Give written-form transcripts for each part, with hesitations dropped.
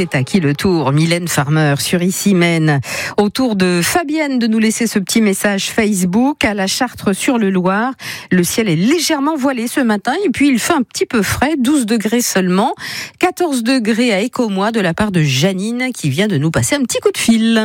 C'est à qui le tour? Mylène Farmer sur Ici Maine. Au tour de Fabienne de nous laisser ce petit message Facebook. À la Chartre sur le Loir, le ciel est légèrement voilé ce matin et puis il fait un petit peu frais, 12 degrés seulement, 14 degrés à Écomois de la part de Janine qui vient de nous passer un petit coup de fil.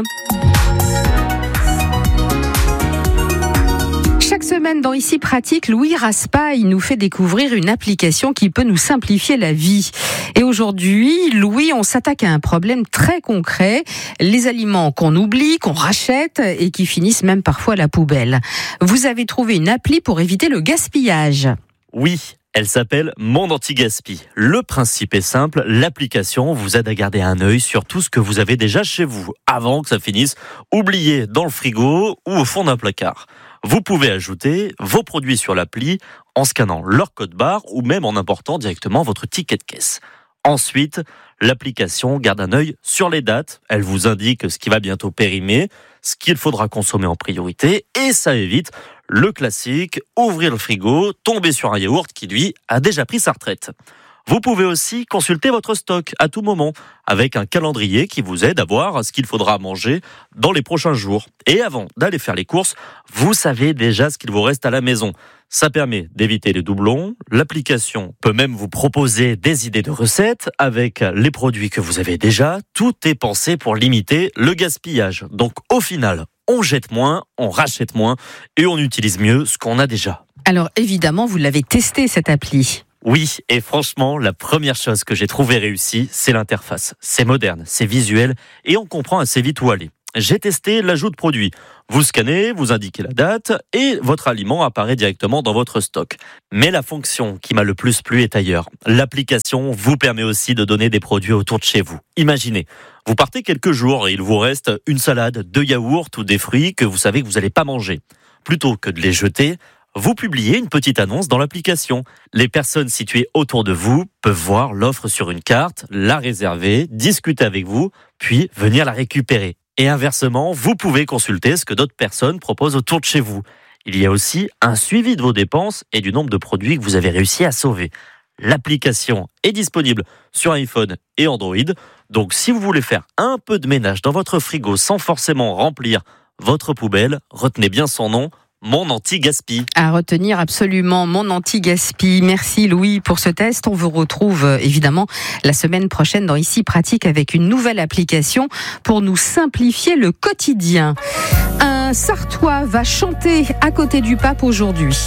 Chaque semaine dans Ici Pratique, Louis Raspail nous fait découvrir une application qui peut nous simplifier la vie. Et aujourd'hui, Louis, on s'attaque à un problème très concret, les aliments qu'on oublie, qu'on rachète et qui finissent même parfois à la poubelle. Vous avez trouvé une appli pour éviter le gaspillage. Oui, elle s'appelle Mon Anti-Gaspi. Le principe est simple, l'application vous aide à garder un œil sur tout ce que vous avez déjà chez vous, avant que ça finisse oublié dans le frigo ou au fond d'un placard. Vous pouvez ajouter vos produits sur l'appli en scannant leur code barre ou même en important directement votre ticket de caisse. Ensuite, l'application garde un œil sur les dates. Elle vous indique ce qui va bientôt périmer, ce qu'il faudra consommer en priorité et ça évite le classique, ouvrir le frigo, tomber sur un yaourt qui lui a déjà pris sa retraite. Vous pouvez aussi consulter votre stock à tout moment avec un calendrier qui vous aide à voir ce qu'il faudra manger dans les prochains jours. Et avant d'aller faire les courses, vous savez déjà ce qu'il vous reste à la maison. Ça permet d'éviter les doublons. L'application peut même vous proposer des idées de recettes avec les produits que vous avez déjà. Tout est pensé pour limiter le gaspillage. Donc au final, on jette moins, on rachète moins et on utilise mieux ce qu'on a déjà. Alors évidemment, vous l'avez testé cette appli. Oui, et franchement, la première chose que j'ai trouvée réussie, c'est l'interface. C'est moderne, c'est visuel et on comprend assez vite où aller. J'ai testé l'ajout de produits. Vous scannez, vous indiquez la date et votre aliment apparaît directement dans votre stock. Mais la fonction qui m'a le plus plu est ailleurs. L'application vous permet aussi de donner des produits autour de chez vous. Imaginez, vous partez quelques jours et il vous reste une salade, 2 yaourts ou des fruits que vous savez que vous n'allez pas manger. Plutôt que de les jeter, vous publiez une petite annonce dans l'application. Les personnes situées autour de vous peuvent voir l'offre sur une carte, la réserver, discuter avec vous, puis venir la récupérer. Et inversement, vous pouvez consulter ce que d'autres personnes proposent autour de chez vous. Il y a aussi un suivi de vos dépenses et du nombre de produits que vous avez réussi à sauver. L'application est disponible sur iPhone et Android. Donc si vous voulez faire un peu de ménage dans votre frigo sans forcément remplir votre poubelle, retenez bien son nom, Mon Anti-Gaspi. À retenir absolument, Mon Anti-Gaspi. Merci Louis pour ce test. On vous retrouve évidemment la semaine prochaine dans Ici Pratique avec une nouvelle application pour nous simplifier le quotidien. Un Sartois va chanter à côté du pape aujourd'hui.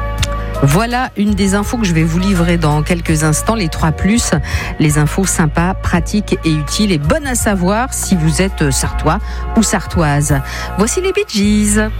Voilà une des infos que je vais vous livrer dans quelques instants, les 3+, les infos sympas, pratiques et utiles et bonnes à savoir si vous êtes sartois ou sartoise. Voici les Bee Gees.